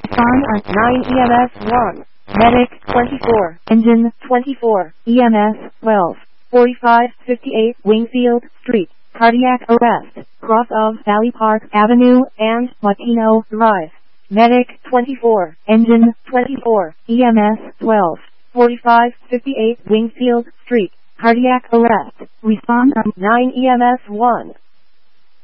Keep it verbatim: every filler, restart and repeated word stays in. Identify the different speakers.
Speaker 1: Respond on nine E M S one. Medic twenty-four. Engine twenty-four. E M S twelve. forty-five fifty-eight Wingfield Street. Cardiac arrest. Cross of Valley Park Avenue and Latino Drive. Medic twenty-four. Engine twenty-four. E M S twelve. forty-five fifty-eight Wingfield Street. Cardiac arrest. Respond on nine E M S one.